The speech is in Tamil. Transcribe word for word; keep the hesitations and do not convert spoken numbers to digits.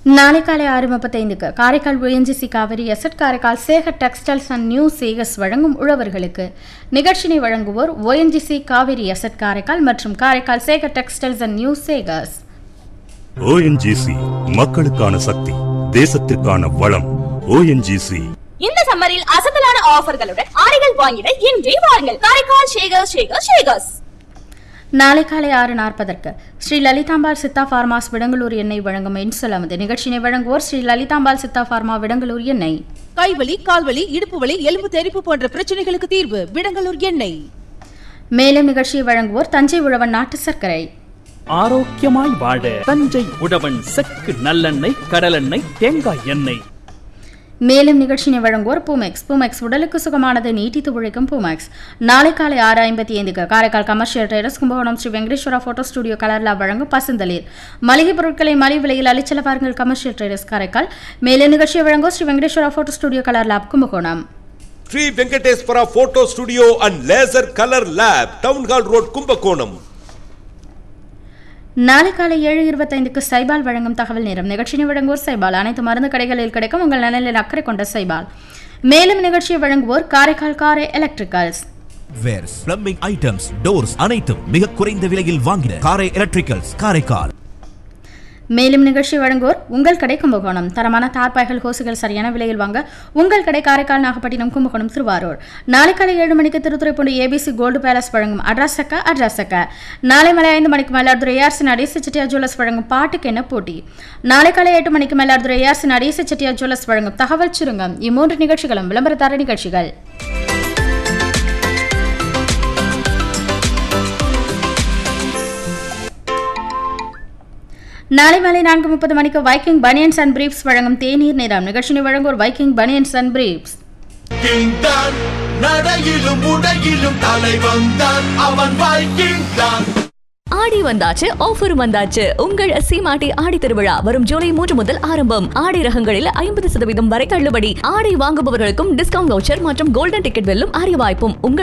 நாளை காலை ஆறு முப்பத்தைந்துக்கு Karaikal ONGC Kaveri zed Karaikal Sekar textiles and new Sekar's வழங்கும் உழவர்களுக்கு நிகழ்ச்சியை வழங்குவோர் ஓஎன்ஜிசி காவிரி எசட் காரைக்கால் மற்றும் Karaikal Sekar textiles and new Sekar's. ONGC மக்களுக்கான சக்தி, தேசத்திற்கான வளம். ஓஎன்ஜிசி இந்த சம்மரில் அசத்தலான ஆஃபர்களுடன் ஆடைகள் வாங்கிட இன்றே வாருங்கள் காரைக்கால் சேகர் சேகர் சேகர்ஸ். நாளை காலை ஆறு நாற்பதற்கு ஸ்ரீ லலிதாம்பாள் சித்தா பார்மாஸ் விடங்களூர் எண்ணெய் வழங்கும் இன்சொலமது நிகழ்ச்சியை வழங்குவோர் ஸ்ரீ லலிதாம்பாள் சித்தா பார்மா விடங்களூர் எண்ணெய். கைவலி, கால்வலி, இடுப்பு வலி, எலும்பு தெறிப்பு போன்ற பிரச்சனைகளுக்கு தீர்வு விடங்களூர் எண்ணெய். மேலும் நிகழ்ச்சியை வழங்குவோர் தஞ்சை உழவன் நாட்டு சர்க்கரை. ஆரோக்கியமாய் வாழ தஞ்சை உழவன் செக்கு நல்லெண்ணெய், கடலெண்ணெய், தேங்காய் எண்ணெய். மேலும் நிகழ்ச்சியை வழங்குவோர் பூமெக்ஸ். பூமெக்ஸ் உடலுக்கு சுகமானது, நீட்டித்து உழைக்கும் பூமெக்ஸ். நாளை காலை ஆறு ஐம்பத்தி ஐந்துக்கு Karaikal commercial traders Kumbakonam Sri Venkateswara photo studio கலர்லா வழங்கும் பசுந்தளிர் மளிகை பொருட்களை மலிவு விலையில் அளிச்சல பாருங்கள் கமர்ஷியல் ட்ரேடர்ஸ் காரைக்கால். மேலும் நிகழ்ச்சியை வழங்குவோர் Sri Venkateswara photo studio colour lab Kumbakonam. Sri Venkateswara photo studio and laser colour lab, town hall road Kumbakonam. நாளை காலை ஏழு இருபத்தைந்துக்கு சைபால் வழங்கும் தகவல் நேரம். நிகழ்ச்சியை வழங்குவோர் சைபால். அனைத்து மருந்து கடைகளில் கிடைக்கும் உங்கள் நலனில் அக்கறை கொண்ட சைபால். மேலும் நிகழ்ச்சியை வழங்குவோர் காரைக்கால் காரை electricals. Verse plumbing items, doors அனைத்தும் மிக குறைந்த விலையில் வாங்கின காரை எலக்ட்ரிக்கல்ஸ் காரைக்கால். மேலும் நிகழ்ச்சி வழங்குவோர் உங்கள் கடை கும்பகோணம். தரமான தார்பாய்கள், ஹோசுகள் சரியான விலையில் வாங்க உங்கள் கடை காரைக்கால், நாகப்பட்டினம், கும்பகோணம், திருவாரூர். நாளை காலை ஏழு மணிக்கு திருத்துறைப்பூண்டி ஏபிசி கோல்டு பேலஸ் வழங்கும் அட்ராசக்க அட்ராசக்க. நாளை மாலை ஐந்து மணிக்கு மயிலாடுதுறை ஏஆர்சி நடேசி செட்டியார் ஜுவல்லர்ஸ் வழங்கும் பாட்டுக்கு என்ன போட்டி. நாளை காலை எட்டு மணிக்கு மயிலாடுதுறை ஏஆர்சி நடேசி செட்டியார் ஜுவல்லர்ஸ் வழங்கும் தகவல் சுருங்கம். இம்மூன்று நிகழ்ச்சிகளும் விளம்பரதார நிகழ்ச்சிகள். நாளை மாலை நான்கு முப்பது மணிக்கு வைக்கிங் பனியன்ஸ் அண்ட் பிரீப்ஸ் வழங்கும் தேநீர் நேரம். நிகழ்ச்சியை வழங்குவோர் வைக்கிங் பனியன்ஸ் அண்ட் பிரீப்ஸ். ஆடி வந்தாச்சு, ஆஃபர் வந்தாச்சு. உங்கள் சீமாட்டி ஆடி திருவிழா வரும் ஜூலை மூன்று முதல் ஆரம்பம். ஆடை ரகங்களில் ஐம்பது சதவீதம் வரை தள்ளுபடி. ஆடை வாங்குபவர்களுக்கும் டிஸ்கவுண்ட் வவுச்சர் மற்றும் கோல்டன் டிக்கெட் வெல்லும் அரிய வாய்ப்பும். உங்கள்